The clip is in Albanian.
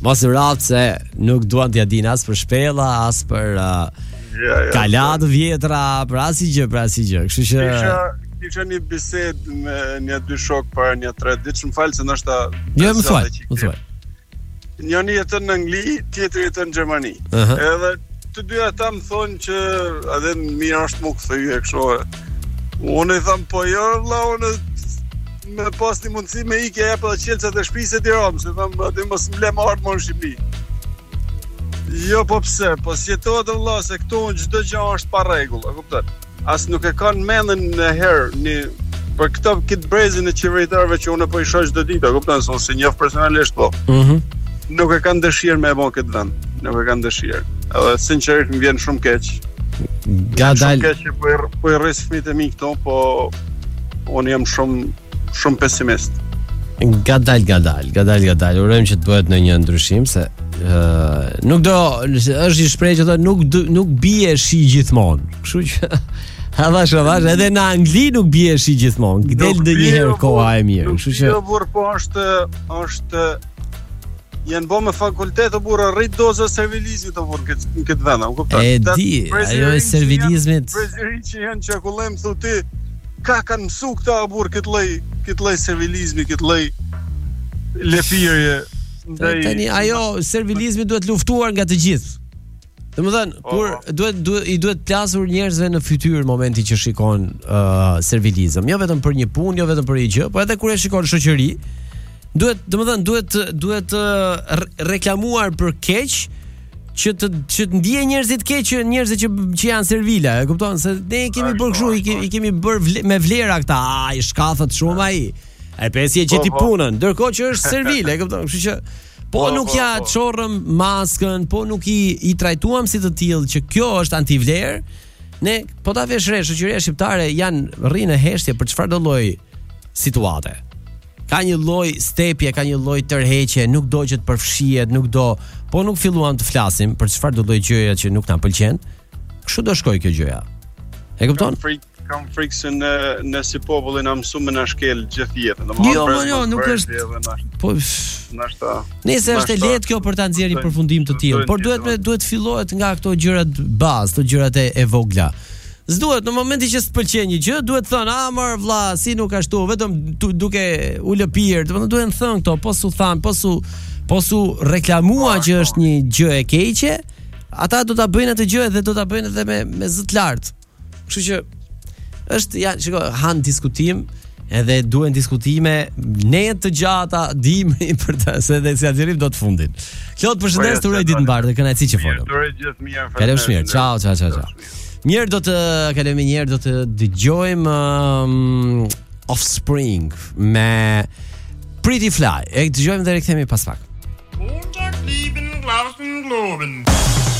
Mos i rrat se nuk duan t'ja din as për shpella, as për kalat vjetra, për asgjë, Kështu që kisha një bisedë me një dy shok para një 3 ditë, më fal se ndoshta më thuaj. Njëri jeton në Angli, tjetri jeton në Gjermani. Edhe të dy ata më thonë që edhe mirë është më kthye kështu. Unë i tham po jo vëlla, unë me pas një mundësi me ikje jep edhe qelcat e shtëpisë të Romës, se tham aty mos më le marr më në Shqipëri. Jo, po pse? Po sjetohet vëlla se këtu çdo gjë është pa rregull, e kupton? As nuk e kanë mendën në herë për këtë brezin e qeveritarëve që unë po i shoh çdo ditë, e kupton? Se njoh personalisht po. Nuk e kanë dëshirë me e bon këtë vend. Nuk e kanë dëshirë. Edhe sinqerisht më vjen shumë keq. Shumë keq që po i rris fëmijët e mi këto, po unë jam shumë pesimist. Gadal. Urojmë që të bëhet në një ndryshim se nuk do, është një shprehje që thotë nuk bie shi gjithmonë. Kështu që Havash, edhe në Angli nuk bie shi gjithmonë. Del ndonjëherë koha e mirë. Kështu që jo burr, po është janë bo me fakultet, o burë, rrit doza servilizmit, o burë, në këtë vend, më kuptar. E di, ajo e servilizmit. Prezeri që janë qakullem, thotë ti, ka kanë mësu këta, o burë, këtë lloj servilizmi, këtë lloj lëpirje. Tani, ajo servilizmi duhet luftuar nga të gjithë. Domethënë, kur duhet plasur njerëzve në fytyrë momenti që shikon servilizëm, jo vetëm për një punë, jo vetëm për një gjë, por edhe kur e shikon shoqëri, duhet reklamuar për keq që të ndiejë njerëzit keq, njerëzit që janë servila, e kupton se ne kemi bërë kështu, i kemi bërë me vlera këta, ai shkafët shumë ai. Ai pesi e gjeti punën, ndërkohë që është servil, e kupton, kështu që po nuk ja çorrëm maskën, po nuk i trajtuam si të tillë që kjo është antivlerë, ne po ta vesh re shoqëria shqiptare janë rrinë heshtje për çfarëdo lloj situate. Ka një lloj stepje, ka një lloj tërheqje, nuk do që të përfshihet, po nuk filluam të flasim për çfarëdo lloj gjëje që nuk na pëlqen. Kështu do shkoj kjo gjëja. E kupton? Kam frikë se në si popullin na mësuam na shkel gjithë jetën. Jo, nuk është. Po nëse është e lehtë kjo për ta nxjerrë një përfundim të tillë, por duhet fillohet nga këto gjërat bazë, këto gjërat e vogla. S'duhet në momenti që s'pëlqen një gjë, duhet thënë, "Mor vlla, si nuk ashtu, vetëm duke u lëpir." Domethënë duhen thënë këto, po su reklamua që është një gjë e keqe, ata do ta bëjnë atë gjë dhe do ta bëjnë edhe me zë të lartë. Kështu që është han diskutim, edhe duhen diskutime ne të gjata, dimri për të se dhe si atërim do të fundin. Klot, përshëndes, të uroj ditë mbarë dhe kënaqësi që folëm. Të uroj gjithë mirë. Kalofsh mirë. Ciao. Mirë, do të dëgjojmë Offspring me Pretty Fly. E dëgjojmë dhe rikthehemi pas pak.